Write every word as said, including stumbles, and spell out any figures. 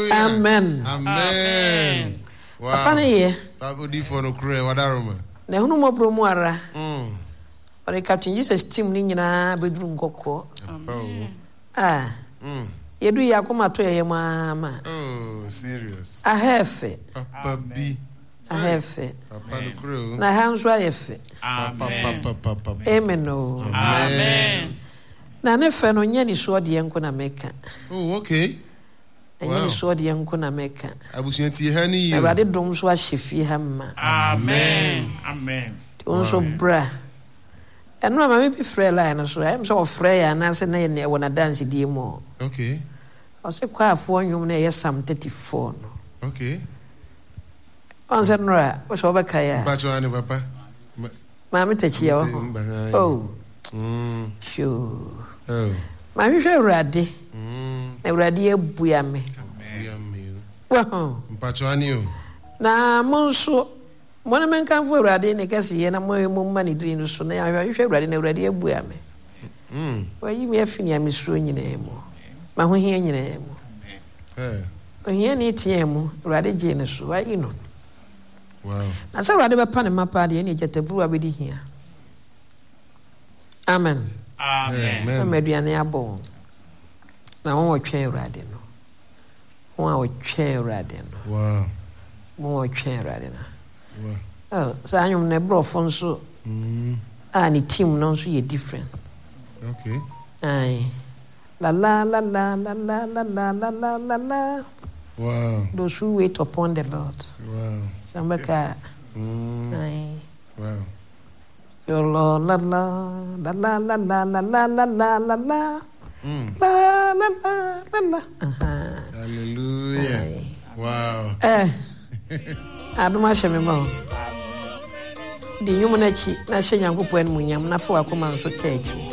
Amen. Amen. Wow. Papa ne ye. Papa di for no kure wadaroma. Na hunu mo promo ara. Mm. Ore Captain Jesus team ni nyina beduru nkoko. Amen. Ah. Mm. Yedu yakoma to ye mama. Oh, serious. Ahefe. Papa bi. Ahefe. Papa no kure. Na hanso ayefe. Amen. Papa papa. Amen. Amen. Na ne fe no nya ni so de yenko na meka. Oh, okay. Enya ni so de yenko na meka. Abusuanti ha ni ye. Awurade dom so ahyefi ha ma. Amen. Amen. Onso bra. Eno ma me bi frɛ line so. Em so frɛ ya na se na ye ne wona dance die mo. Okay. O se kwa afo nwom na ye Psalm thirty-four no. Okay. On se nora, o so ba kaya. Ba cho ani papa. Ma me tachi ya ho. Oh. Mm. Sure. Oh. Ma hwehwe Awurade. Mm. Na Awurade abua me. Amen. Wo. Mpacho ani o. Na mo so mo na menkan fo Awurade ne kase ye na mo mo ma ne diri no so na hwehwe Awurade na Awurade abua me. Mm. Wa yi me afini amesuro nyina mo. Ma ho hia nyina mo. Eh. Ohia ni tie mo Awurade je ne so wa yi no. Wow. Na sa Awurade be pa ne mapa de ne jetaburu abedi hia. Amen. Amen. Na meduane abo. Na won otwe Awurade no. Won a otwe Awurade no. Wow. Won otwe Awurade na. Wow. Oh, so anyum na brofo nso. Mm. Ah, ni team no nso ye different. Okay. Ai. La la la la la la la la la la la la. Wow. Those who wait upon the Lord. Wow. Sambaka. Mm. Ai. Wow. Your Lord, la la la la la la la la la la la la. Mm. La la la la la. Aha. Hallelujah. Ai. Wow. Eh. Aduma sheme ma. Di nyumu na chi na hye Nyankopɔn mu nyam na fa wakoma nso taachi.